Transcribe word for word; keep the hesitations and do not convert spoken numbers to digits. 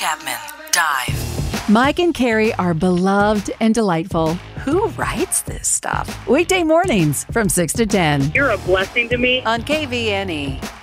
Chapman. Dive. Mike and Carrie are beloved and delightful. Who writes this stuff? Weekday mornings from six to ten You're a blessing to me. On K V N E.